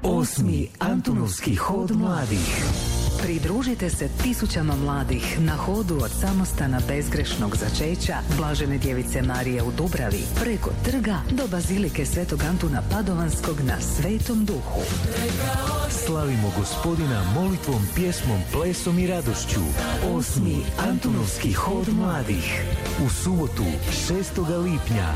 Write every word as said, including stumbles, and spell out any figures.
Osmi Antunovski hod mladih. Pridružite se tisućama mladih na hodu od samostana bezgrešnog začeća Blažene djevice Marije u Dubravi preko trga do bazilike Svetog Antuna Padovanskog na Svetom Duhu. Slavimo Gospodina molitvom, pjesmom, plesom i radošću. Osmi Antunovski hod mladih. U subotu šestog lipnja